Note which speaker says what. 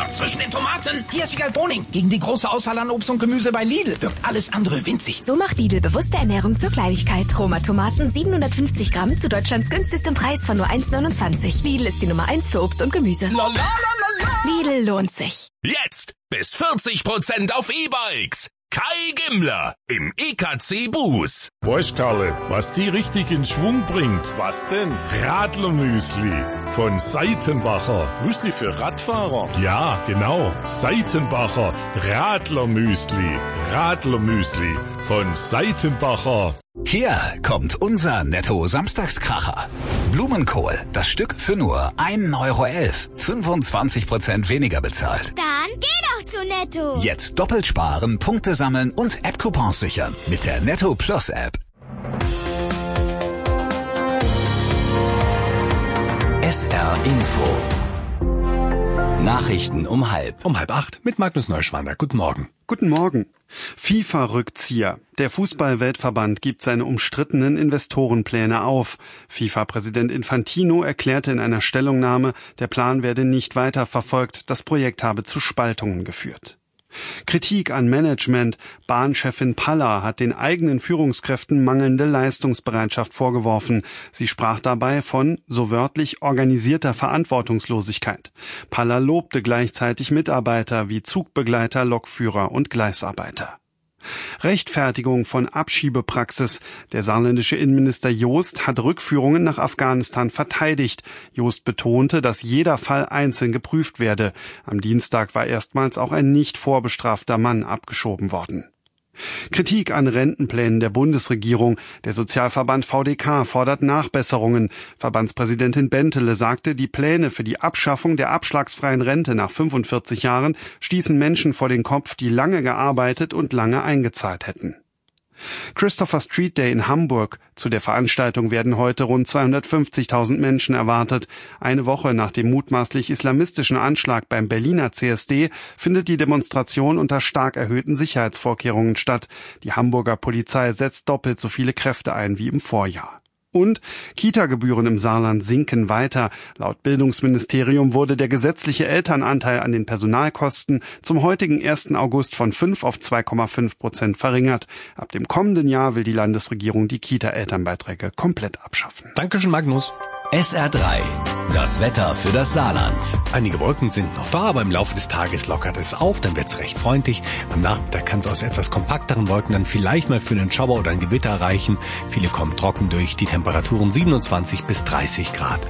Speaker 1: Dort zwischen den Tomaten. Hier ist Wiegald Boning. Gegen die große Auswahl an Obst und Gemüse bei Lidl wirkt alles andere winzig.
Speaker 2: So macht Lidl bewusste Ernährung zur Kleinigkeit. Roma Tomaten 750 Gramm zu Deutschlands günstigstem Preis von nur 1,29. Lidl ist die Nummer 1 für Obst und Gemüse. Lidl lohnt sich.
Speaker 3: Jetzt bis 40% auf E-Bikes. Kai Gimmler im EKC Bus.
Speaker 4: Weißt Karle, was die richtig in Schwung bringt?
Speaker 5: Was denn?
Speaker 4: Radlermüsli von Seitenbacher.
Speaker 5: Müsli für Radfahrer?
Speaker 4: Ja, genau. Seitenbacher Radlermüsli. Radlermüsli von Seitenbacher.
Speaker 6: Hier kommt unser Netto-Samstagskracher. Blumenkohl, das Stück für nur 1,11 €. 25% weniger bezahlt.
Speaker 7: Dann geh doch zu Netto.
Speaker 6: Jetzt doppelt sparen, Punkte sammeln und App-Coupons sichern mit der Netto Plus App. SR Info. Nachrichten um 7:30 mit Magnus Neuschwander. Guten Morgen.
Speaker 8: Guten Morgen. FIFA-Rückzieher. Der Fußball-Weltverband gibt seine umstrittenen Investorenpläne auf. FIFA-Präsident Infantino erklärte in einer Stellungnahme, der Plan werde nicht weiter verfolgt, das Projekt habe zu Spaltungen geführt. Kritik an Management. Bahnchefin Palla hat den eigenen Führungskräften mangelnde Leistungsbereitschaft vorgeworfen. Sie sprach dabei von, so wörtlich, organisierter Verantwortungslosigkeit. Palla lobte gleichzeitig Mitarbeiter wie Zugbegleiter, Lokführer und Gleisarbeiter. Rechtfertigung von Abschiebepraxis. Der saarländische Innenminister Joost hat Rückführungen nach Afghanistan verteidigt. Joost betonte, dass jeder Fall einzeln geprüft werde. Am Dienstag war erstmals auch ein nicht vorbestrafter Mann abgeschoben worden. Kritik an Rentenplänen der Bundesregierung. Der Sozialverband VDK fordert Nachbesserungen. Verbandspräsidentin Bentele sagte, die Pläne für die Abschaffung der abschlagsfreien Rente nach 45 Jahren stießen Menschen vor den Kopf, die lange gearbeitet und lange eingezahlt hätten. Christopher Street Day in Hamburg. Zu der Veranstaltung werden heute rund 250.000 Menschen erwartet. Eine Woche nach dem mutmaßlich islamistischen Anschlag beim Berliner CSD findet die Demonstration unter stark erhöhten Sicherheitsvorkehrungen statt. Die Hamburger Polizei setzt doppelt so viele Kräfte ein wie im Vorjahr. Und Kita-Gebühren im Saarland sinken weiter. Laut Bildungsministerium wurde der gesetzliche Elternanteil an den Personalkosten zum heutigen 1. August von 5 auf 2,5% verringert. Ab dem kommenden Jahr will die Landesregierung die Kita-Elternbeiträge komplett abschaffen.
Speaker 6: Dankeschön, Magnus. SR3. Das Wetter für das Saarland.
Speaker 9: Einige Wolken sind noch da, aber im Laufe des Tages lockert es auf, dann wird es recht freundlich. Am Nachmittag kann es aus etwas kompakteren Wolken dann vielleicht mal für einen Schauer oder ein Gewitter reichen. Viele kommen trocken durch, die Temperaturen 27 bis 30 Grad.